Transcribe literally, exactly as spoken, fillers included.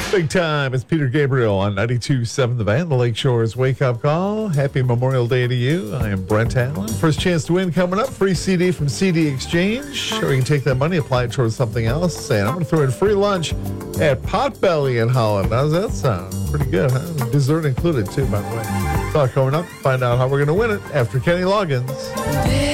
Big time. It's Peter Gabriel on ninety-two point seven The Van, the Lakeshore's Wake Up Call. Happy Memorial Day to you. I am Brent Allen. First chance to win coming up. Free C D from C D Exchange. Or you can take that money, apply it towards something else. And I'm going to throw in free lunch at Potbelly in Holland. How's that sound? Pretty good, huh? Dessert included, too, by the way. So coming up, find out how we're going to win it after Kenny Loggins.